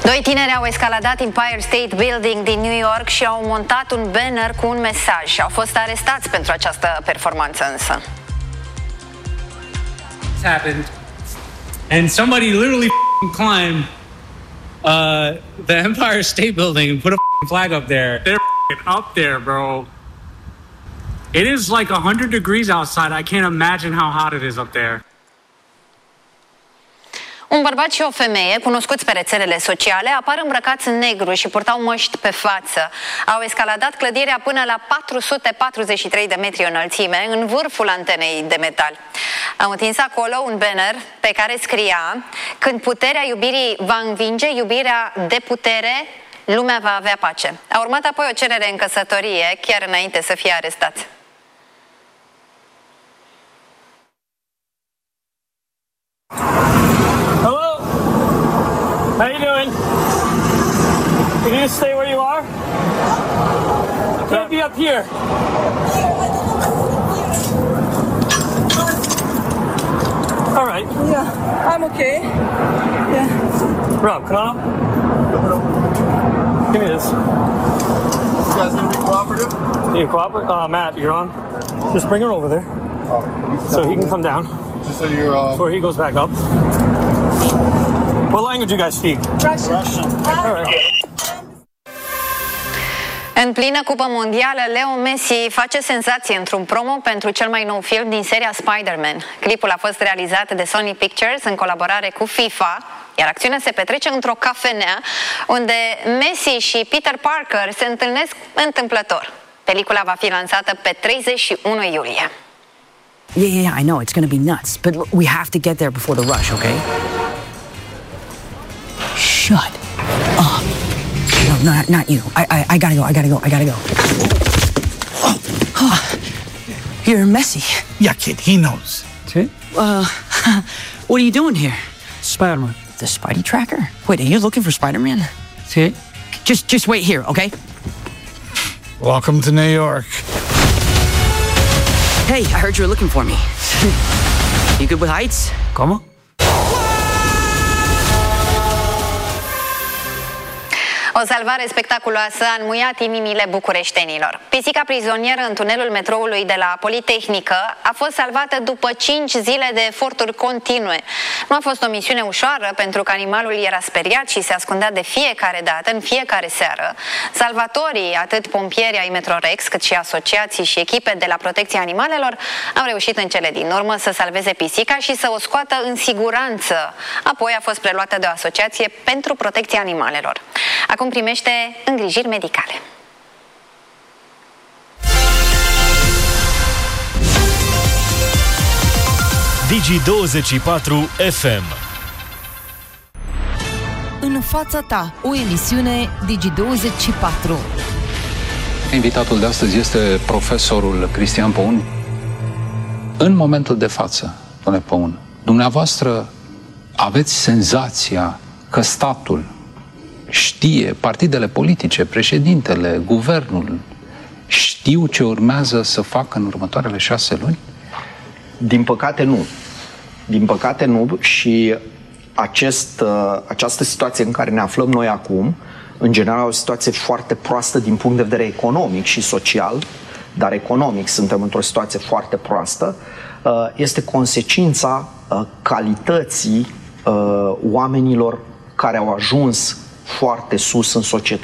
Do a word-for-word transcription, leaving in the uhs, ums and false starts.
Doi tineri au escaladat Empire State Building din New York și au montat un banner cu un mesaj. Au fost arestați pentru această performanță însă. It's happened. And somebody literally climbed uh, the Empire State Building and put a flag up there. They're up there, bro. It is like one hundred degrees outside. I can't imagine how hot it is up there. Un bărbat și o femeie, cunoscuți pe rețelele sociale, apar îmbrăcați în negru și purtau măști pe față. Au escaladat clădirea până la patru sute patruzeci și trei de metri înălțime, în vârful antenei de metal. Au întins acolo un banner pe care scria: când puterea iubirii va învinge iubirea de putere, lumea va avea pace. A urmat apoi o cerere în căsătorie, chiar înainte să fie arestați. How you doing? Can you just stay where you are? You can't be up here. All right. Yeah, I'm okay. Yeah. Rob, come on. Give me this. You guys gonna be cooperative? You cooperate? Uh, Matt, you're on. Just bring her over there, so he can come down. Just so you're. Uh... Before he goes back up. What language you guys speak? Russian. Russian. All right. În plină cupă mondială, Leo Messi face senzație într-un promo pentru cel mai nou film din seria Spider-Man. Clipul a fost realizat de Sony Pictures în colaborare cu FIFA, iar acțiunea se petrece într-o cafenea unde Messi și Peter Parker se întâlnesc întâmplător. Pelicula va fi lansată pe treizeci și unu iulie. Yeah, yeah, yeah, I know, it's gonna be nuts, but we have to get there before the rush, okay? Shut up. No, not, not you. I, I, I gotta go, I gotta go, I gotta go. Oh. Oh. You're Messi. Yeah, kid, he knows. See? Uh, what are you doing here? Spider-Man. The Spidey tracker? Wait, are you looking for Spider-Man? See? Just, just wait here, okay? Welcome to New York. Hey, I heard you were looking for me. You good with heights? ¿Cómo? O salvare spectaculoasă a înmuiat inimile bucureștenilor. Pisica prizonieră în tunelul metroului de la Politehnică a fost salvată după cinci zile de eforturi continue. Nu a fost o misiune ușoară pentru că animalul era speriat și se ascundea de fiecare dată, în fiecare seară. Salvatorii, atât pompieri ai Metrorex, cât și asociații și echipe de la protecția animalelor, au reușit în cele din urmă să salveze pisica și să o scoată în siguranță. Apoi a fost preluată de o asociație pentru protecția animalelor. Acum primește îngrijiri medicale. Digi douăzeci și patru F M. În fața ta, o emisiune Digi douăzeci și patru. Invitatul de astăzi este profesorul Cristian Păun. În momentul de față, domnule Păun, dumneavoastră aveți senzația că statul știe, partidele politice, președintele, guvernul, știu ce urmează să facă în următoarele șase luni? Din păcate nu. Din păcate nu și acest, această situație în care ne aflăm noi acum, în general o situație foarte proastă din punct de vedere economic și social, dar economic suntem într-o situație foarte proastă, este consecința calității oamenilor care au ajuns foarte sus în societate.